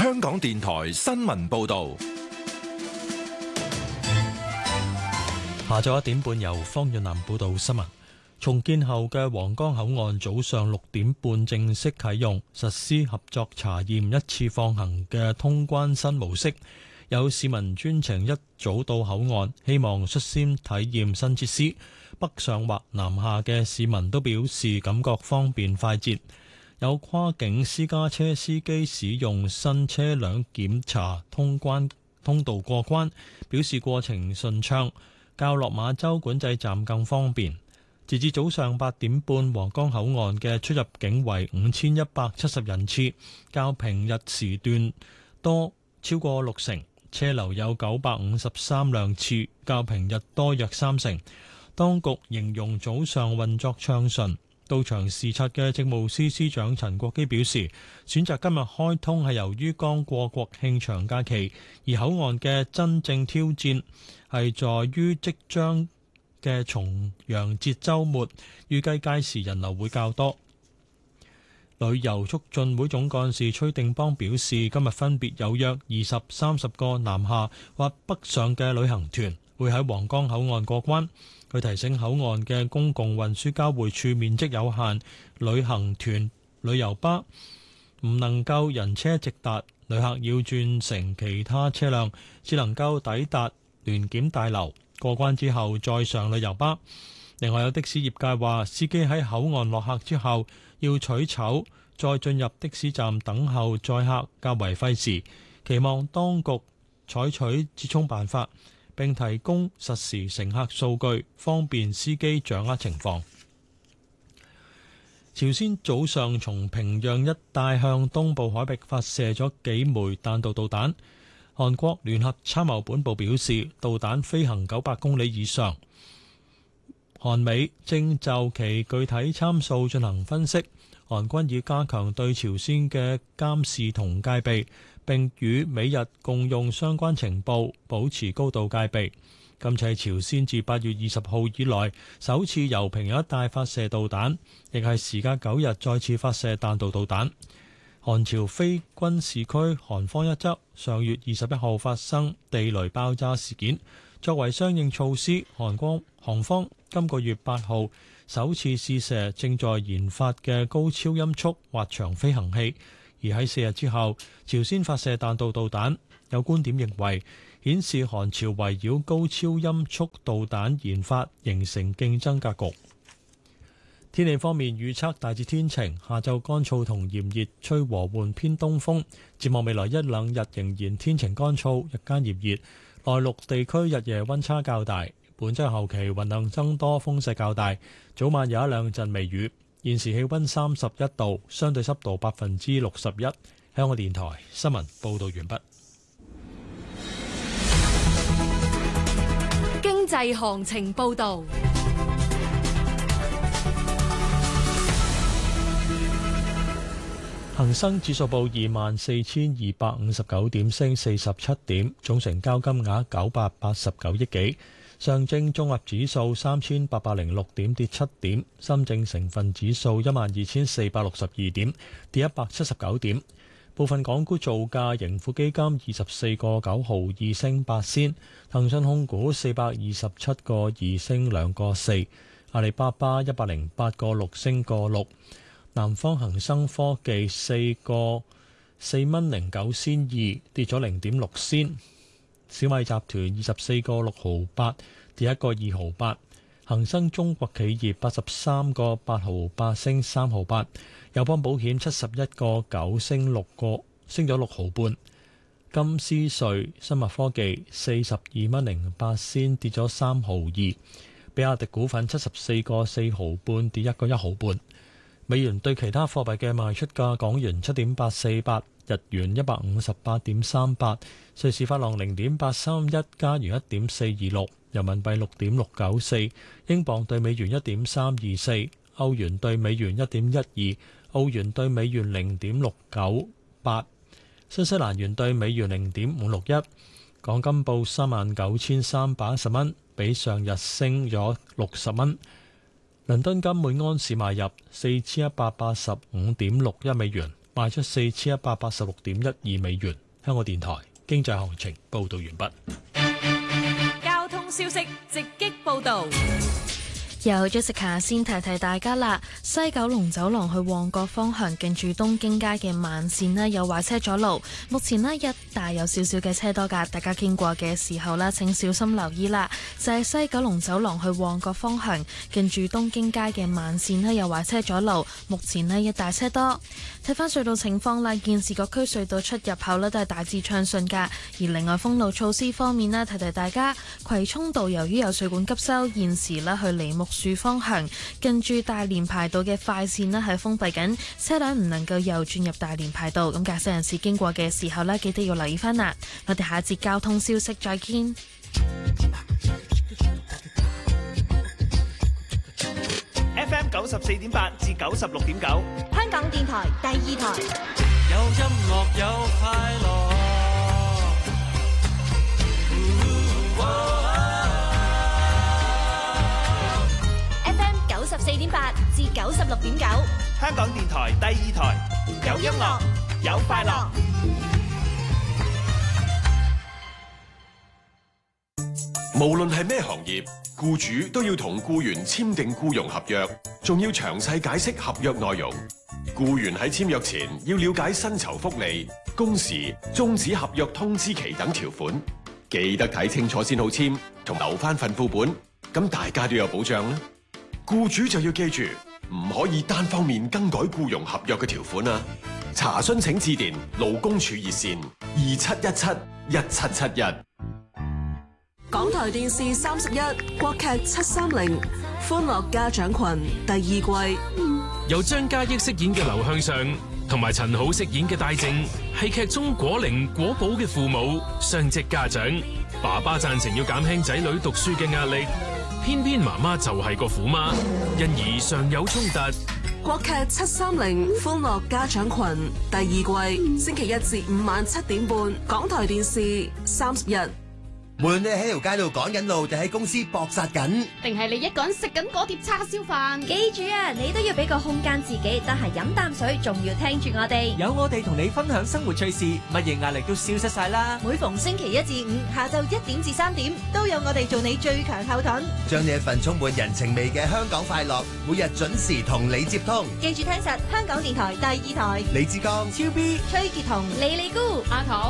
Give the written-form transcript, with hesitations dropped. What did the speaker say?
香港電台新聞報道。 下晝1點半由方遠南報道新聞。重建後嘅皇崗口岸早上6點半正式啟用，實施合作查驗一次放行嘅通關新模式。有市民專程一早到口岸，希望率先體驗新設施。北上或南下嘅市民都表示感覺方便快捷。有跨境私家車司機使用新車輛檢查通道過關，表示過程順暢，較落馬洲管制站更方便。截至早上8點半，皇崗口岸嘅出入境為5170人次，較平日時段多超過60%，車流有953輛次，較平日多約30%。當局形容早上運作暢順。到場視察嘅政務司司長陳國基表示，選擇今日開通係由於剛過國慶長假期，而口岸嘅真正挑戰係在於即將嘅重陽節週末，預計屆時人流會較多。旅遊促進會總幹事崔定邦表示，今日分別有約20-30個南下或北上嘅旅行團會喺皇崗口岸過關。佢提醒口岸嘅公共運輸交匯處面積有限，旅行團、旅遊巴唔能夠人車直達，旅客要轉乘其他車輛，只能夠抵達聯檢大樓，過關之後再上旅遊巴。另外有的士業界話，司機喺口岸落客之後要取籌，再進入的士站等候載客，較為費時，期望當局採取折衷辦法，並提供實時乘客數據，方便司機掌握情況。朝鮮早上從平壤一帶向東部海域發射咗幾枚彈道導彈。韓國聯合參謀本部表示，導彈飛行900公里以上。韓美正就其具體參數進行分析。韓軍已加強對朝鮮嘅監視同戒備，並與美日共用相關情報，保持高度戒備。今次係朝鮮自8月20號以來首次由平壤一帶發射導彈，亦係時隔9日再次發射彈道導彈。韓朝非軍事區韓方一側上月21號發生地雷爆炸事件，作為相應措施，韓方今個月8號首次試射正在研發嘅高超音速滑翔飛行器，而喺4日之後，朝鮮發射彈道導彈。有觀點認為，顯示韓朝圍繞高超音速導彈研發形成競爭格局。天氣方面預測大致天晴，下晝乾燥同炎熱，吹和緩偏東風。展望未來1、2日仍然天晴乾燥，日間炎熱，內陸地區日夜溫差較大。本週後期雲量增多，風勢較大，早晚有1、2陣微雨。現時氣溫31度，相對濕度61%。香港電台新聞報道完畢。 經濟行情報道。 恒生指數報24,259點，升47點，總成交金額989億幾。上證綜合指數3,806點，跌7點。深證成分指數12,462點，跌179點。部分港股造價，盈富基金24個9毫2升8仙，騰訊控股427個2升2個4，阿里巴巴108個6升個6，南方恒生科技4個4蚊09仙2，跌咗0.6仙。小米集團24個6毫8，跌1個2毫8。恒生中國企業83個8毫8升3毫8。友邦保險71個9升咗6毫半。金斯瑞生物科技42蚊08仙，跌咗3毫2。比亞迪股份74個4毫半，跌1個1毫半。美元對其他貨幣嘅賣出價：港元7.848，日元158.38，瑞士法郎0.831，加元1.426，人民幣6.694，英鎊對美元1.324，歐元對美元1.12，澳元對美元0.698，新西蘭元對美元0.561。港金報39,310蚊，比上日升咗60蚊。倫敦金每安士買入4185.61美元， 賣出4186.12美元。香港電台經濟行情報道完畢。 交通消息直擊報道。 由 Jessica 先提提大家啦，西九龍走廊去旺角方向近住東京街嘅慢線呢有壞車阻路，目前呢一帶有少少嘅車多㗎，大家經過嘅時候呢請小心留意啦。就係西九龍走廊去旺角方向近住東京街嘅慢線呢有壞車阻路，目前呢一帶車多。睇返隧道情況啦，現時各區隧道出入口呢都係大致暢順㗎。而另外封路措施方面呢，提提大家，葵涌道由於有水管急修，現時呢去梨木樹方向近住大連排道嘅快線呢係封閉緊，車輛唔能夠右轉入大連排道。咁駕駛人士經過嘅時候呢，記得要留意翻啦。我哋下一節交通消息再見。 FM 94.8至96.9， 香港電台第二台。 有音樂有快樂。 FM 94.8至96.9， 香港電台第二台。有音樂，有快樂。 無論係咩行業，僱主都要同僱員簽訂僱傭合約，仲要詳細解釋合約內容。僱員喺簽約前要了解薪酬福利、工時、終止合約通知期等條款，記得睇清楚先好簽，同留翻份副本，咁大家都有保障啦。僱主就要記住，唔可以單方面更改僱傭合約嘅條款啊！查詢請致電勞工處熱線27171771。 港台電視31國劇730歡樂家長群第2季， 由張嘉益飾演嘅劉向上同埋陳好飾演嘅戴靜，係劇中果靈果寶嘅父母，雙職家長。爸爸贊成要減輕仔女讀書嘅壓力，偏偏媽媽就係個虎媽，因而常有衝突。 國劇730歡樂家長群第2季，星期1至5晚7點半，港台電視31。 無論你喺條街度趕緊路，定喺公司搏殺緊， 定係你一個人食緊嗰碟叉燒飯， 記住啊，你都要俾個空間自己，得閒飲啖水，仲要聽住我哋。 有我哋同你分享生活趣事，乜嘢壓力都消失晒啦。 每逢星期1至5下晝1點至3點，都有我哋做你最強後盾， 將呢一份充滿人情味嘅香港快樂，每日準時同你接通。 記住聽實香港電台第2台， 李志剛、 超 B、崔潔彤、李麗姑、 阿桃。